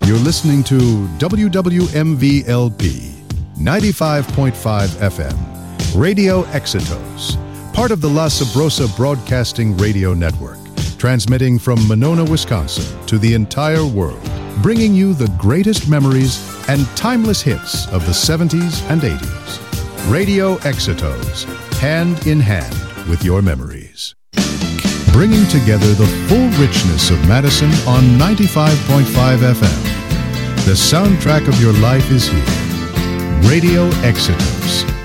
You're listening to WWMV-LP 95.5 FM, Radio Exitos, part of the La Sabrosa Broadcasting Radio Network, transmitting from Monona, Wisconsin to the entire world, bringing you the greatest memories and timeless hits of the 70s and 80s. Radio Exitos, hand in hand with your memories. Bringing together the full richness of Madison on 95.5 FM. The soundtrack of your life is here. Radio Exitos.